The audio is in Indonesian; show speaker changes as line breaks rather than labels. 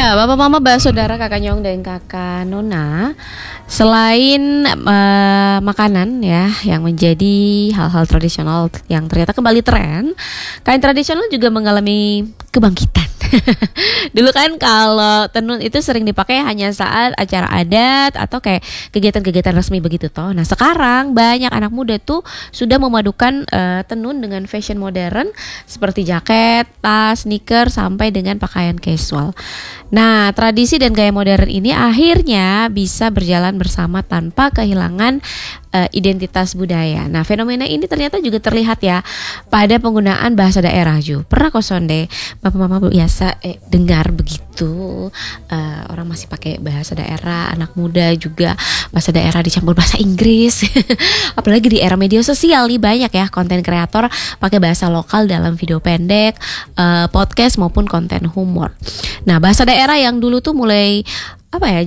Ya, Bapak Mama, Saudara, Kakak Nyong dan Kakak Nona, selain makanan ya yang menjadi hal-hal tradisional yang ternyata kembali tren, kain tradisional juga mengalami kebangkitan. Dulu kan kalau tenun itu sering dipakai hanya saat acara adat atau kayak kegiatan-kegiatan resmi begitu toh. Nah, sekarang banyak anak muda tuh sudah memadukan tenun dengan fashion modern seperti jaket, tas, sneaker sampai dengan pakaian casual. Nah, tradisi dan gaya modern ini akhirnya bisa berjalan bersama tanpa kehilangan identitas budaya. Nah, fenomena ini ternyata juga terlihat ya pada penggunaan bahasa daerah Ju. Pernah kok Sonde, Bapak Mama biasa dengar begitu, orang masih pakai bahasa daerah, anak muda juga bahasa daerah dicampur bahasa Inggris. Apalagi di era media sosial nih banyak ya konten kreator pakai bahasa lokal dalam video pendek, podcast maupun konten humor. Nah, bahasa daerah yang dulu tuh mulai apa ya